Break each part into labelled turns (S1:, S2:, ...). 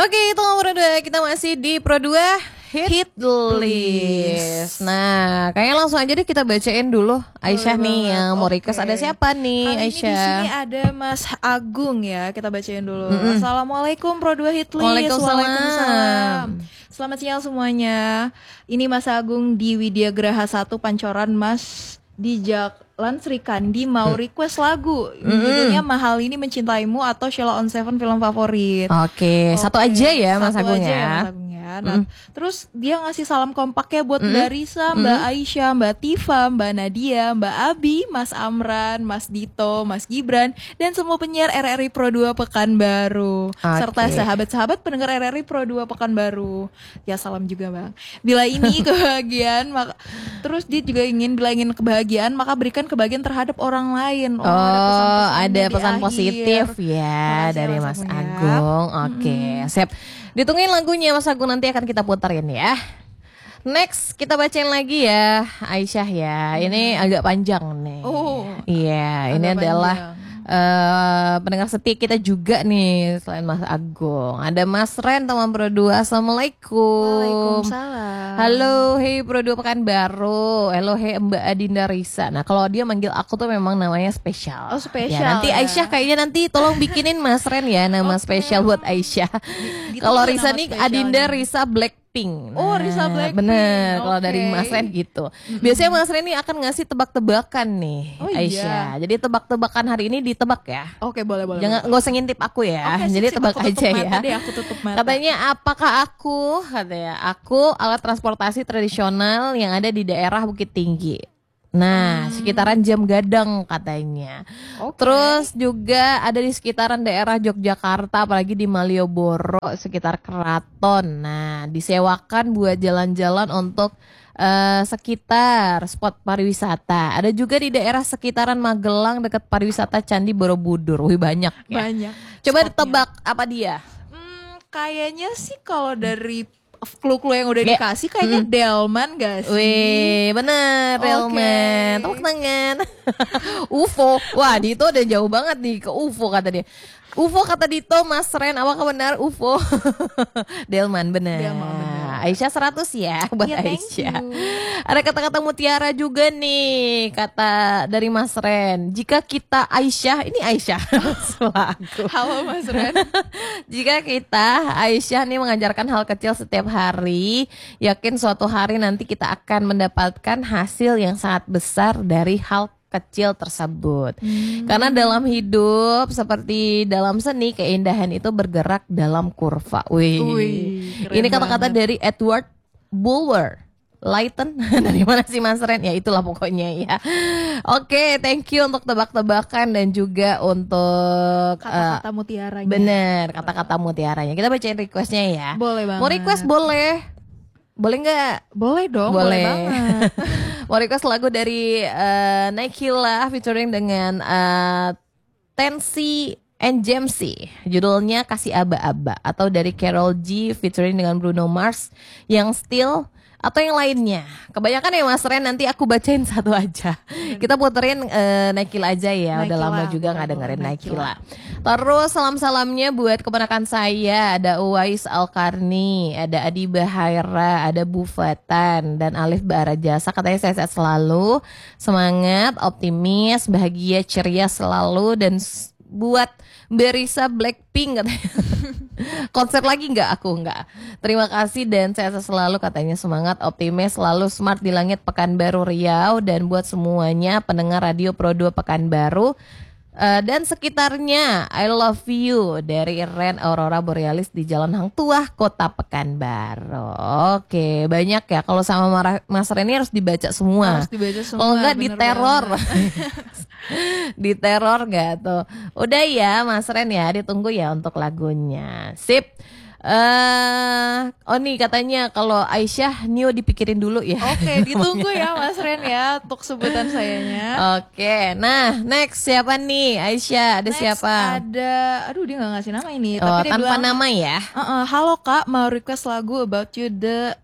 S1: Oke, itu nomor 2. Kita masih di Pro 2 Hit List. Nah, kayaknya langsung aja deh kita bacain dulu Aisyah nih yang mau request. Ada siapa nih,
S2: Kali
S1: Aisyah?
S2: Ini di sini ada Mas Agung ya. Kita bacain dulu. Assalamualaikum Pro 2 Hit List.
S1: Waalaikumsalam.
S2: Selamat siang semuanya. Ini Mas Agung di Widya Graha 1 Pancoran, Mas, di Jalan Sri Kandi mau request lagu. Judulnya Mahal Ini Mencintaimu atau Sheila on Seven film favorit.
S1: Oke, satu aja ya Mas
S2: Satu
S1: Agung
S2: aja
S1: ya.
S2: Mas Agung ya. Nah, terus dia ngasih salam kompaknya buat Mbak Risa, Mbak Aisyah, Mbak Tifa, Mbak Nadia, Mbak Abi, Mas Amran, Mas Dito, Mas Gibran, dan semua penyiar RRI Pro 2 Pekanbaru, serta sahabat-sahabat pendengar RRI Pro 2 Pekanbaru. Ya salam juga Bang. Bila ini kebahagiaan, terus dia juga bila ingin kebahagiaan, maka berikan kebahagiaan terhadap orang lain.
S1: Ada pesan positif ya dari Mas Agung. Oke, siap. Ditungguin lagunya Mas Agung, nanti akan kita puterin ya. Next kita bacain lagi ya Aisyah ya. Ini agak panjang nih. Iya, ini adalah pendengar setia kita juga nih selain Mas Agung. Ada Mas Ren teman Pro 2. Assalamualaikum.
S2: Waalaikumsalam.
S1: Halo, hey Pro 2 Pekanbaru. Halo, hey Mbak Adinda Risa. Nah, kalau dia manggil aku tuh memang namanya spesial.
S2: Oh, spesial.
S1: Ya, nanti Aisyah kayaknya nanti tolong bikinin Mas Ren ya nama spesial buat Aisyah. Kalau Risa nih Adinda Risa Blackpink.
S2: Oh, Risa Blackpink.
S1: Bener, kalau dari Mas Ren gitu. Biasanya Mas Ren nih akan ngasih tebak-tebakan nih Aisyah. Jadi tebak-tebakan hari ini ditebak ya.
S2: Oke, boleh.
S1: Jangan nggak usah ngintip aku ya. Jadi tebak aja ya.
S2: Aku tutup mata.
S1: Katanya aku alat transportasi tradisional yang ada di daerah Bukit Tinggi. Nah, sekitaran Jam Gadang katanya. Terus juga ada di sekitaran daerah Yogyakarta, apalagi di Malioboro, sekitar Keraton. Nah, disewakan buat jalan-jalan untuk sekitar spot pariwisata. Ada juga di daerah sekitaran Magelang dekat pariwisata Candi Borobudur. Wih, banyak ya.
S2: Banyak.
S1: Coba ditebak apa dia?
S2: Kayaknya sih kalau dari clue-clue yang udah dikasih kayaknya Delman gak sih?
S1: Wih, bener, Delman. Tepuk tangan. UFO. Wah, Dito udah jauh banget nih ke UFO kata dia. UFO kata Dito, Mas Ren, apakah benar UFO? Delman bener. Aisyah 100 ya buat Aisyah. Ada kata-kata mutiara juga nih, kata dari Mas Ren. Jika kita Aisyah, ini Aisyah.
S2: Halo Mas Ren.
S1: Jika kita Aisyah nih mengajarkan hal kecil setiap hari, yakin suatu hari nanti kita akan mendapatkan hasil yang sangat besar dari hal kecil tersebut. Karena dalam hidup seperti dalam seni, keindahan itu bergerak dalam kurva. Ini kata-kata dari Edward Bulwer Lytton. Dari mana sih Mas Ren? Ya itulah pokoknya ya. Oke, thank you untuk tebak-tebakan dan juga untuk
S2: kata-kata mutiaranya.
S1: Bener, kata-kata mutiaranya. Kita bacain requestnya ya.
S2: Boleh banget.
S1: Mau request boleh? Boleh nggak?
S2: Boleh dong, boleh banget.
S1: Mau request lagu dari Naikila featuring dengan Tensi and Jamsey. Judulnya Kasih Aba-Aba, atau dari Karol G featuring dengan Bruno Mars yang Still, atau yang lainnya. Kebanyakan ya Mas Ren, nanti aku bacain satu aja. Kita puterin Naikila aja ya. Udah lama juga nggak dengerin Naikila. Terus salam-salamnya buat keponakan saya, ada Uwais Alkarni, ada Adi Bahaira, ada Bu Fatan, dan Alif Barajasa. Katanya sehat selalu, semangat, optimis, bahagia, ceria selalu, dan buat Berisa Blackpink katanya. Konser lagi nggak? Aku nggak. Terima kasih dan sehat selalu, katanya semangat, optimis, selalu smart di langit Pekanbaru Riau, dan buat semuanya pendengar radio Pro 2 Pekanbaru dan sekitarnya, I love you, dari Ren Aurora Borealis di Jalan Hang Tuah, Kota Pekanbaru. Oke, banyak ya. Kalau sama Mas Ren ini harus dibaca semua.
S2: Harus dibaca semua.
S1: Kalau enggak diteror. Diteror gak tuh? Udah ya Mas Ren ya, ditunggu ya untuk lagunya. Sip. Oh nih katanya kalau Aisyah Nio dipikirin dulu ya.
S2: Oke, ditunggu ya Mas Ren ya untuk sebutan sayanya.
S1: Oke, nah next siapa nih Aisyah? Ada
S2: Next
S1: siapa?
S2: Ada, aduh dia nggak ngasih nama ini.
S1: Oh,
S2: tapi dia
S1: tanpa
S2: bilang,
S1: nama ya.
S2: Halo Kak, mau request lagu About You the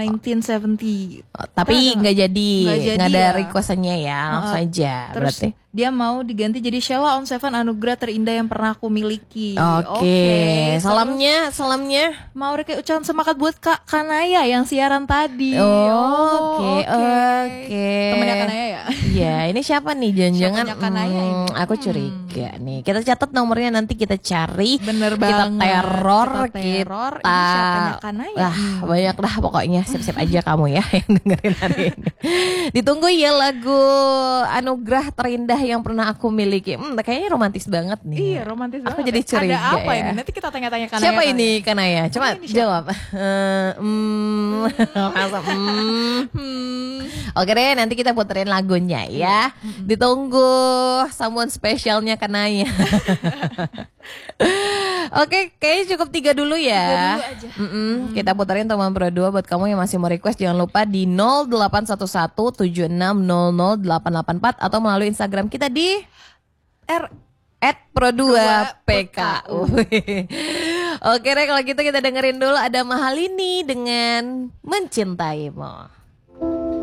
S2: 1970.
S1: Tapi nggak jadi, nggak ada
S2: ya.
S1: requestannya ya, langsung aja.
S2: Terus
S1: Berarti
S2: Dia mau diganti jadi Sheila on Seven, anugerah terindah yang pernah aku miliki.
S1: Oke. Salamnya
S2: Mau kayak ucapan semangat buat Kak Kanaya yang siaran tadi.
S1: Oke.
S2: Temennya Kanaya ya?
S1: Iya, ini siapa nih? Jangan-jangan
S2: Siapanya Kanaya ini?
S1: aku curiga nih. Kita catat nomornya, nanti kita cari.
S2: Bener
S1: Kita
S2: banget.
S1: teror.
S2: Ini siapanya Kanaya?
S1: Wah, banyak dah pokoknya. Siap-siap aja kamu ya yang dengerin hari ini. Ditunggu ya lagu anugerah terindah yang pernah aku miliki. Kayaknya romantis banget nih.
S2: Iya, romantis banget.
S1: Aku jadi curiga.
S2: Ada apa
S1: ya.
S2: ini? Nanti kita tanya-tanya Kanaya.
S1: Siapa ini Kanaya? Coba
S2: Ini siapa?
S1: jawab. Oke deh, nanti kita puterin lagunya ya. Ditunggu someone spesialnya Kanaya. Oke, kayaknya cukup 3 dulu ya.
S2: 3 dulu aja.
S1: Kita puterin teman Pro 2 buat kamu yang masih mau request, jangan lupa di 081176000884 atau melalui Instagram kita di @pro2pku. Oke deh, kalau gitu kita dengerin dulu ada Mahalini dengan Mencintaimu.